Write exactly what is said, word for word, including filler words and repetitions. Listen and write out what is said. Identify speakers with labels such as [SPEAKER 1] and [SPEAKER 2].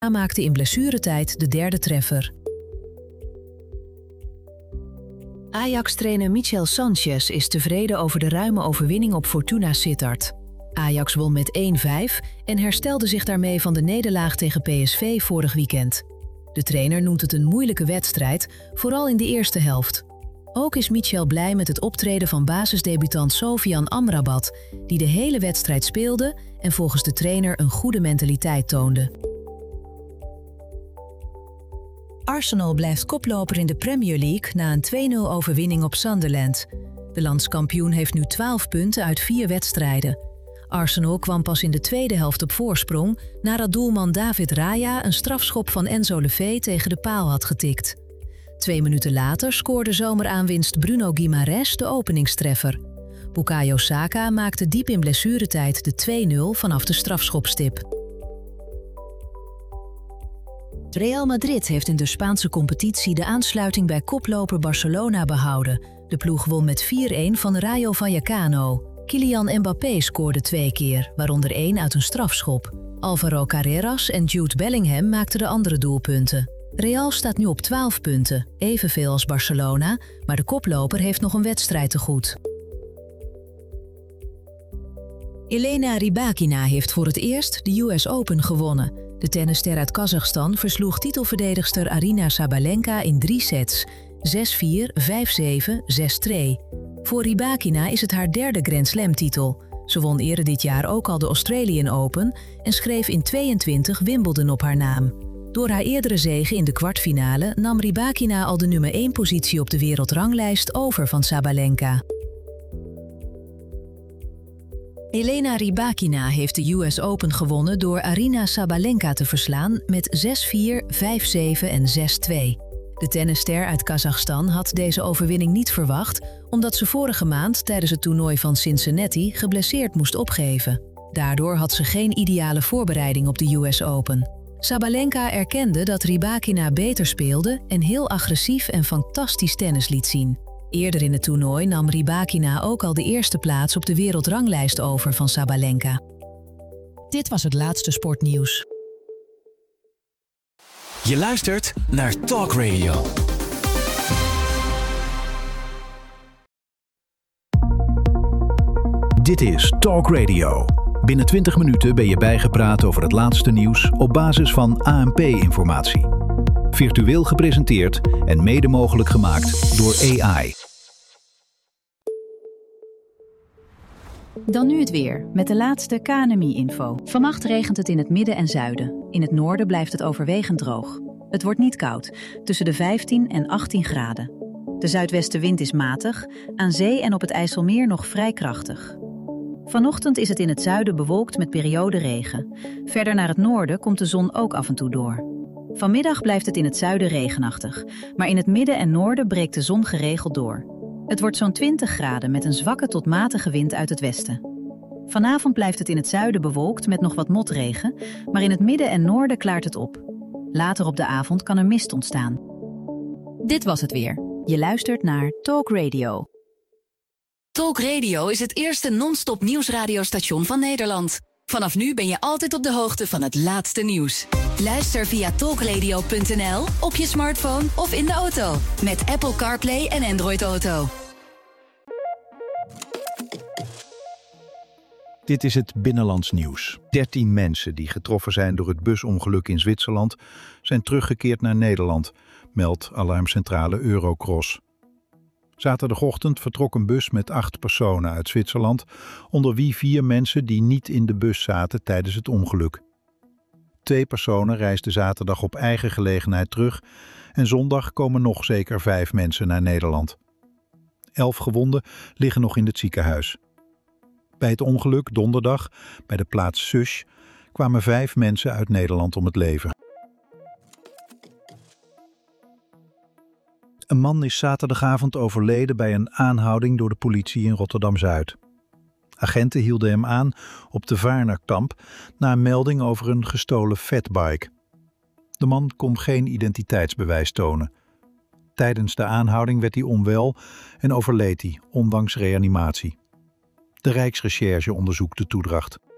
[SPEAKER 1] maakte in blessuretijd de derde treffer. Ajax-trainer Michel Sanchez is tevreden over de ruime overwinning op Fortuna Sittard. Ajax won met één vijf en herstelde zich daarmee van de nederlaag tegen P S V vorig weekend. De trainer noemt het een moeilijke wedstrijd, vooral in de eerste helft. Ook is Michel blij met het optreden van basisdebutant Sofian Amrabat, die de hele wedstrijd speelde en volgens de trainer een goede mentaliteit toonde. Arsenal blijft koploper in de Premier League na een twee nul overwinning op Sunderland. De landskampioen heeft nu twaalf punten uit vier wedstrijden. Arsenal kwam pas in de tweede helft op voorsprong nadat doelman David Raya een strafschop van Enzo Lefebvre tegen de paal had getikt. Twee minuten later scoorde zomeraanwinst Bruno Guimaraes de openingstreffer. Bukayo Saka maakte diep in blessuretijd de twee nul vanaf de strafschopstip. Real Madrid heeft in de Spaanse competitie de aansluiting bij koploper Barcelona behouden. De ploeg won met vier een van Rayo Vallecano. Kylian Mbappé scoorde twee keer, waaronder één uit een strafschop. Alvaro Carreras en Jude Bellingham maakten de andere doelpunten. Real staat nu op twaalf punten, evenveel als Barcelona, maar de koploper heeft nog een wedstrijd te goed. Elena Rybakina heeft voor het eerst de U S Open gewonnen. De tennisster uit Kazachstan versloeg titelverdedigster Aryna Sabalenka in drie sets, zes vier, vijf zeven, zes twee. Voor Rybakina is het haar derde Grand Slam-titel. Ze won eerder dit jaar ook al de Australian Open en schreef in tweeëntwintig Wimbledon op haar naam. Door haar eerdere zege in de kwartfinale nam Rybakina al de nummer één positie op de wereldranglijst over van Sabalenka. Elena Rybakina heeft de U S Open gewonnen door Aryna Sabalenka te verslaan met zes vier, vijf zeven en zes twee. De tennisster uit Kazachstan had deze overwinning niet verwacht, omdat ze vorige maand tijdens het toernooi van Cincinnati geblesseerd moest opgeven. Daardoor had ze geen ideale voorbereiding op de U S Open. Sabalenka erkende dat Rybakina beter speelde en heel agressief en fantastisch tennis liet zien. Eerder in het toernooi nam Rybakina ook al de eerste plaats op de wereldranglijst over van Sabalenka. Dit was het laatste sportnieuws.
[SPEAKER 2] Je luistert naar Talk Radio.
[SPEAKER 3] Dit is Talk Radio. Binnen twintig minuten ben je bijgepraat over het laatste nieuws op basis van A N P-informatie. Virtueel gepresenteerd en mede mogelijk gemaakt door A I.
[SPEAKER 4] Dan nu het weer, met de laatste K N M I-info. Vannacht regent het in het midden en zuiden. In het noorden blijft het overwegend droog. Het wordt niet koud, tussen de vijftien en achttien graden. De zuidwestenwind is matig, aan zee en op het IJsselmeer nog vrij krachtig. Vanochtend is het in het zuiden bewolkt met perioden regen. Verder naar het noorden komt de zon ook af en toe door. Vanmiddag blijft het in het zuiden regenachtig, maar in het midden en noorden breekt de zon geregeld door. Het wordt zo'n twintig graden met een zwakke tot matige wind uit het westen. Vanavond blijft het in het zuiden bewolkt met nog wat motregen, maar in het midden en noorden klaart het op. Later op de avond kan er mist ontstaan. Dit was het weer. Je luistert naar Talk Radio.
[SPEAKER 5] Talk Radio is het eerste non-stop nieuwsradiostation van Nederland. Vanaf nu ben je altijd op de hoogte van het laatste nieuws. Luister via talkradio punt n l, op je smartphone of in de auto. Met Apple CarPlay en Android Auto.
[SPEAKER 3] Dit is het Binnenlands Nieuws. dertien mensen die getroffen zijn door het busongeluk in Zwitserland zijn teruggekeerd naar Nederland, meldt alarmcentrale Eurocross. Zaterdagochtend vertrok een bus met acht personen uit Zwitserland, onder wie vier mensen die niet in de bus zaten tijdens het ongeluk. Twee personen reisden zaterdag op eigen gelegenheid terug en zondag komen nog zeker vijf mensen naar Nederland. Elf gewonden liggen nog in het ziekenhuis. Bij het ongeluk donderdag, bij de plaats Susch, kwamen vijf mensen uit Nederland om het leven. Een man is zaterdagavond overleden bij een aanhouding door de politie in Rotterdam-Zuid. Agenten hielden hem aan op de Vaarnerkamp na een melding over een gestolen fatbike. De man kon geen identiteitsbewijs tonen. Tijdens de aanhouding werd hij onwel en overleed hij, ondanks reanimatie. De Rijksrecherche onderzoekt de toedracht.